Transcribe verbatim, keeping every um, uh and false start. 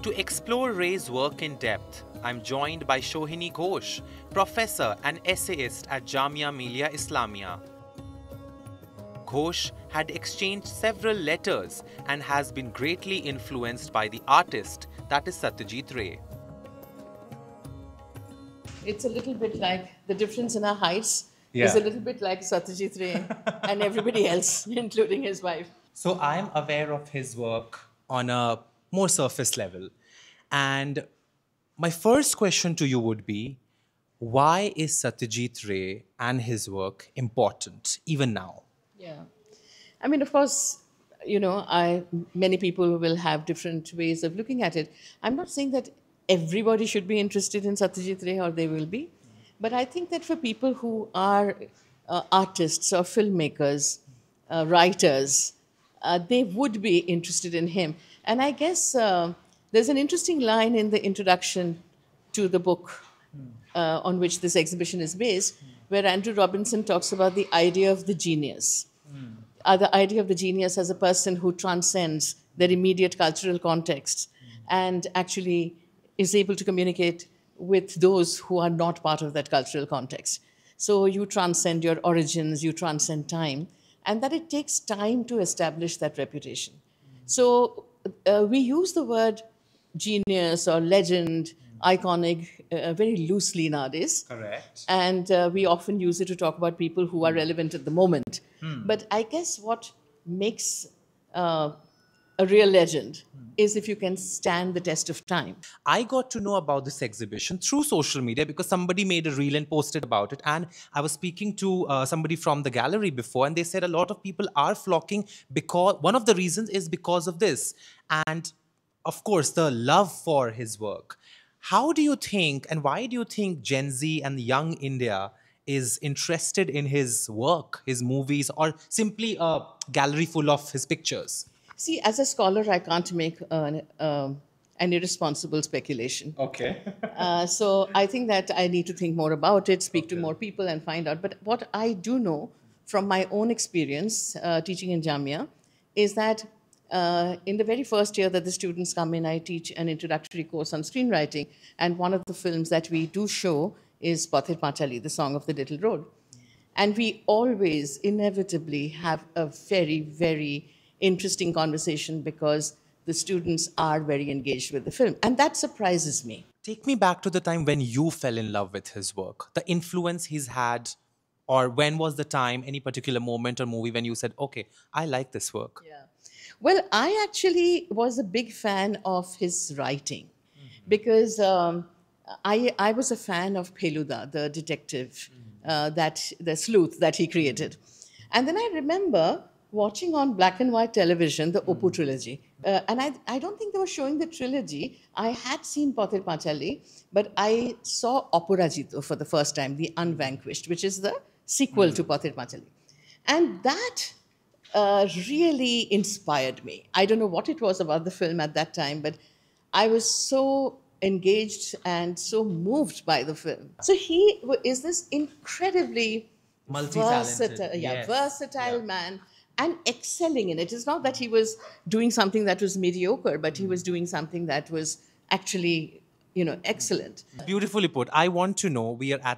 To explore Ray's work in depth, I'm joined by Shohini Ghosh, professor and essayist at Jamia Millia Islamia. Ghosh had exchanged several letters and has been greatly influenced by the artist that is Satyajit Ray. It's a little bit like the difference in our heights Yeah. is a little bit like Satyajit Ray and everybody else, including his wife. So I'm aware of his work on a more surface level. And my first question to you would be, why is Satyajit Ray and his work important even now? Yeah. I mean, of course, you know, I many people will have different ways of looking at it. I'm not saying that everybody should be interested in Satyajit Ray or they will be. But I think that for people who are uh, artists or filmmakers, uh, writers, uh, they would be interested in him. And I guess uh, there's an interesting line in the introduction to the book uh, on which this exhibition is based, where Andrew Robinson talks about the idea of the genius. Uh, the idea of the genius as a person who transcends their immediate cultural context and actually is able to communicate with those who are not part of that cultural context. So you transcend your origins, you transcend time, and that it takes time to establish that reputation. So uh, we use the word genius or legend, iconic, uh, very loosely nowadays. Correct. And uh, we often use it to talk about people who are relevant at the moment. But I guess what makes uh, a real legend is if you can stand the test of time. I got to know about this exhibition through social media because somebody made a reel and posted about it. And I was speaking to uh, somebody from the gallery before, and they said a lot of people are flocking because one of the reasons is because of this. And of course, the love for his work. How do you think, and why do you think Gen Z and young India is interested in his work, his movies, or simply a gallery full of his pictures? See, as a scholar, I can't make an, um, an irresponsible speculation. Okay. Uh, so I think that I need to think more about it, speak to more people and find out. But what I do know from my own experience uh, teaching in Jamia is that uh, in the very first year that the students come in, I teach an introductory course on screenwriting. And one of the films that we do show is Pather Panchali, the Song of the Little Road. And we always inevitably have a very, very interesting conversation because the students are very engaged with the film. And that surprises me. Take me back to the time when you fell in love with his work, the influence he's had, or when was the time, any particular moment or movie when you said, okay, I like this work? Yeah. Well, I actually was a big fan of his writing because um, I, I was a fan of Feluda, the detective, uh, that the sleuth that he created. And then I remember watching on black and white television the Oppo trilogy. Uh, and I, I don't think they were showing the trilogy. I had seen Pather Panchali, but I saw Oporajito for the first time, The Unvanquished, which is the sequel to Pather Panchali. And that uh, really inspired me. I don't know what it was about the film at that time, but I was so engaged and so moved by the film. So he is this incredibly Multi-talented, versatile, yeah, yes. versatile Yeah. man and excelling in it. It's not that he was doing something that was mediocre, but he was doing something that was actually, you know, excellent. Beautifully put. I want to know, we are at